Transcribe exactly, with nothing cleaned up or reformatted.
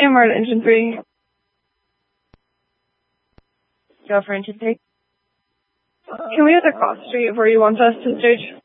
And we're at engine three. Go for engine three. Can we hit the cross street where you want us to stage?